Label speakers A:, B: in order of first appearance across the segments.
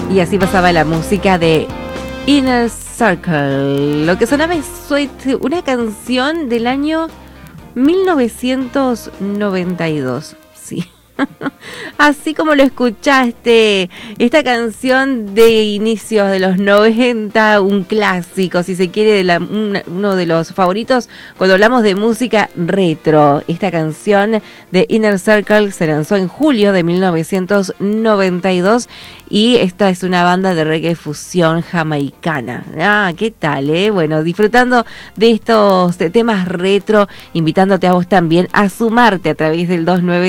A: Y así pasaba la música de Inner Circle. Lo que sonaba es Sweet, una canción del año 1992. Sí. Así como lo escuchaste, esta canción de inicios de los 90, un clásico, si se quiere, uno de los favoritos cuando hablamos de música retro. Esta canción de Inner Circle se lanzó en julio de 1992 y esta es una banda de reggae fusión jamaicana. ¿Qué tal, Bueno, disfrutando de estos temas retro, invitándote a vos también a sumarte a través del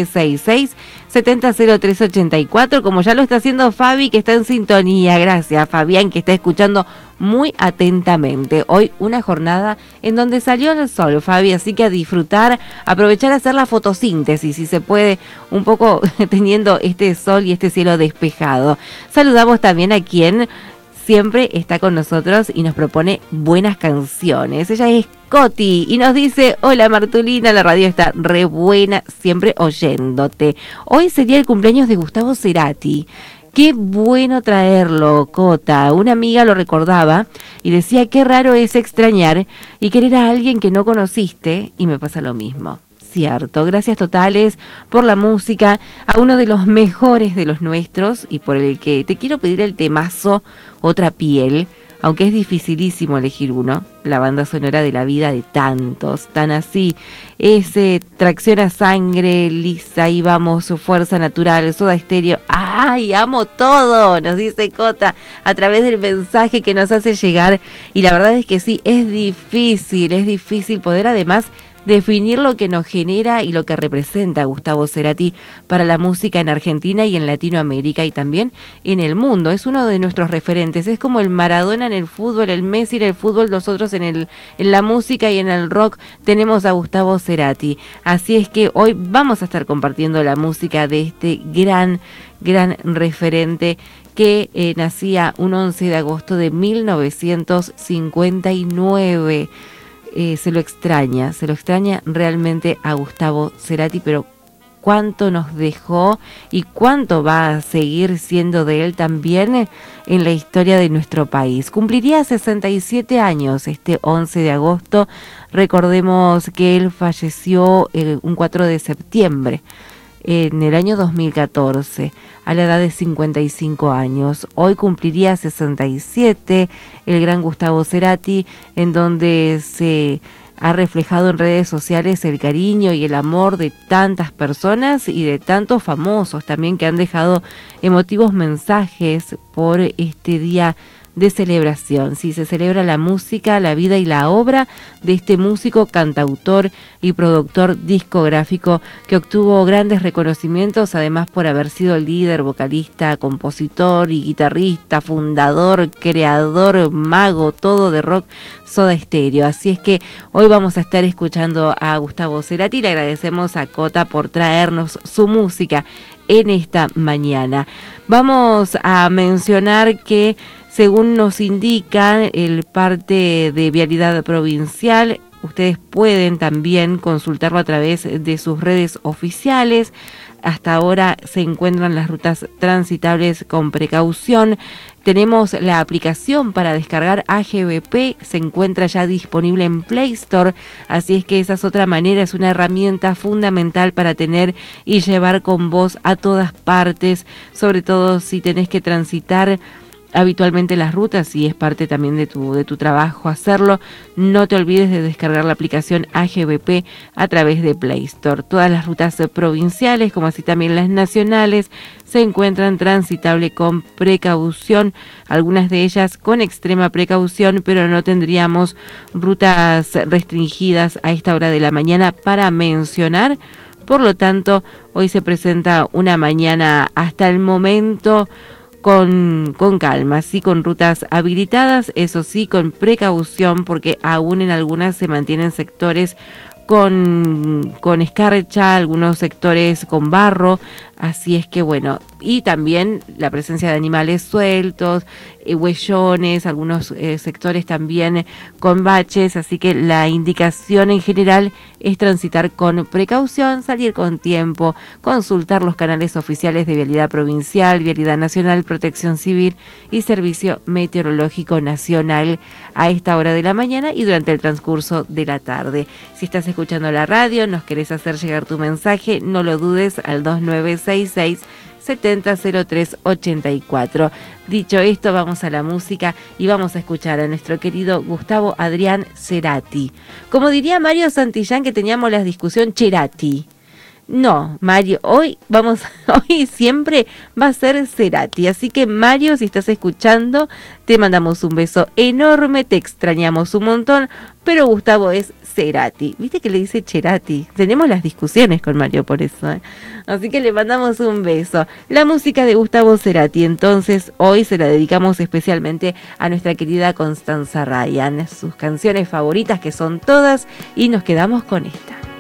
A: 2966-700384, como ya lo está haciendo Fabi, que está en sintonía. Gracias, Fabián, que está escuchando muy atentamente. Hoy una jornada en donde salió el sol, Fabi, así que a disfrutar, aprovechar a hacer la fotosíntesis, si se puede, un poco teniendo este sol y este cielo despejado. Saludamos también a quien siempre está con nosotros y nos propone buenas canciones. Ella es Coti y nos dice: hola Martulina, la radio está re buena, siempre oyéndote. Hoy sería el cumpleaños de Gustavo Cerati. Qué bueno traerlo, Cota. Una amiga lo recordaba y decía: qué raro es extrañar y querer a alguien que no conociste, y me pasa lo mismo. Cierto, gracias totales por la música, a uno de los mejores de los nuestros y por el que te quiero pedir el temazo Otra Piel, aunque es dificilísimo elegir uno, la banda sonora de la vida de tantos, tan así, ese Tracción a Sangre, Lisa y Vamos, Fuerza Natural, Soda Stereo. ¡Ay, amo todo!, nos dice Cota a través del mensaje que nos hace llegar, y la verdad es que sí, es difícil poder además definir lo que nos genera y lo que representa Gustavo Cerati para la música en Argentina y en Latinoamérica y también en el mundo. Es uno de nuestros referentes, es como el Maradona en el fútbol, el Messi en el fútbol, nosotros en la música y en el rock tenemos a Gustavo Cerati. Así es que hoy vamos a estar compartiendo la música de este gran referente que nacía un 11 de agosto de 1959. Se lo extraña realmente a Gustavo Cerati, pero cuánto nos dejó y cuánto va a seguir siendo de él también en la historia de nuestro país. Cumpliría 67 años este 11 de agosto. Recordemos que él falleció un 4 de septiembre en el año 2014, a la edad de 55 años. Hoy cumpliría 67 el gran Gustavo Cerati, en donde se ha reflejado en redes sociales el cariño y el amor de tantas personas y de tantos famosos también que han dejado emotivos mensajes por este día de celebración. Sí, se celebra la música, la vida y la obra de este músico, cantautor y productor discográfico que obtuvo grandes reconocimientos, además por haber sido líder, vocalista, compositor y guitarrista, fundador, creador, mago, todo de rock, Soda Stereo. Así es que hoy vamos a estar escuchando a Gustavo Cerati. Le agradecemos a Cota por traernos su música en esta mañana. Vamos a mencionar que, según nos indica el parte de Vialidad Provincial, ustedes pueden también consultarlo a través de sus redes oficiales. Hasta ahora se encuentran las rutas transitables con precaución. Tenemos la aplicación para descargar AGVP, se encuentra ya disponible en Play Store, así es que esa es otra manera, es una herramienta fundamental para tener y llevar con vos a todas partes, sobre todo si tenés que transitar habitualmente las rutas y es parte también de tu trabajo hacerlo. No te olvides de descargar la aplicación AGVP a través de Play Store. Todas las rutas provinciales, como así también las nacionales, se encuentran transitable con precaución, algunas de ellas con extrema precaución, pero no tendríamos rutas restringidas a esta hora de la mañana para mencionar. Por lo tanto, hoy se presenta una mañana hasta el momento con calma, sí, con rutas habilitadas, eso sí, con precaución, porque aún en algunas se mantienen sectores con escarcha, algunos sectores con barro, Así es que bueno, y también la presencia de animales sueltos, huellones, algunos sectores también con baches, así que la indicación en general es transitar con precaución, salir con tiempo, consultar los canales oficiales de Vialidad Provincial, Vialidad Nacional, Protección Civil y Servicio Meteorológico Nacional a esta hora de la mañana y durante el transcurso de la tarde. Si estás escuchando la radio, nos querés hacer llegar tu mensaje, no lo dudes al 2966 700384. Dicho esto, vamos a la música y vamos a escuchar a nuestro querido Gustavo Adrián Cerati. Como diría Mario Santillán, que teníamos la discusión Cerati. No, Mario, hoy siempre va a ser Cerati. Así que Mario, si estás escuchando, te mandamos un beso enorme, te extrañamos un montón, pero Gustavo es Cerati. ¿Viste que le dice Cerati? Tenemos las discusiones con Mario por eso, ¿eh? Así que le mandamos un beso. La música de Gustavo Cerati, entonces, hoy se la dedicamos especialmente a nuestra querida Constanza Ryan. Sus canciones favoritas, que son todas, y nos quedamos con esta.